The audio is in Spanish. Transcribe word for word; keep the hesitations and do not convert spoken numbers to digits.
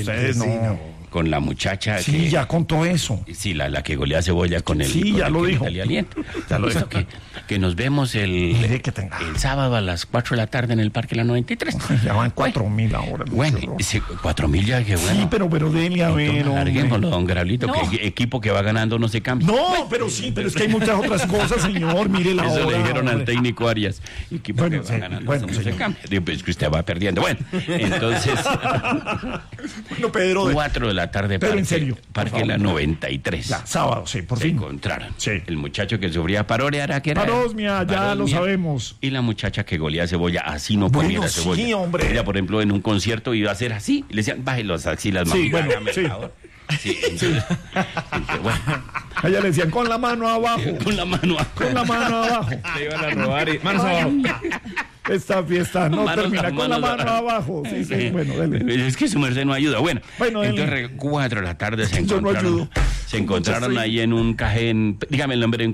ustedes no. Sí, no. Con la muchacha Sí, que... ya contó eso. Sí, la, la que golea cebolla con el... Sí, con ya el lo que dijo. le sale aliento. Ya lo Listo, dijo. que, que nos vemos el, Mire que tenga. el sábado a las cuatro de la tarde en el Parque La noventa y tres. Ya van cuatro mil ahora. Bueno, sí, cuatro mil ya, que bueno. Sí, pero, pero dele a ver, Larguémoslo, hombre. don Graulito, No. que equipo que va ganando no se cambia. No, pero sí, pero es que hay muchas otras cosas, señor. Mire la Eso hora. le dijeron al hombre. técnico Arias. Equipo Bueno, que sí, va ganando bueno, no se señor. cambia. Digo, pues que usted va perdiendo. Bueno, entonces... Bueno, Pedro. de- cuatro de la tarde, Pero Parque, en serio, por Parque favor. La noventa y tres. Ya, sábado, sí, por Se fin. encontraron. Sí. El muchacho que sufría parorea era que era. Parosmia, ya lo sabemos. Y la muchacha que golea cebolla, así no Bueno, comiera sí, cebolla. hombre. Ella, por ejemplo, en un concierto iba a hacer así. Y le decían, baje las axilas, Sí, mami, bueno, hágame el sí. favor". Sí, entonces, entonces, bueno, A ella le decían con la mano abajo. con la mano Con la mano abajo. Le iban a robar y... Manos abajo. Esta fiesta no Manos- termina con la manos mano abajo. Sí, sí, bueno, dele. Es que su merced no ayuda. Bueno, Bueno, dele. entonces cuatro de la tarde se Yo no encontraron, ayudo. se encontraron Muchas ahí en un cajén, dígame el nombre de un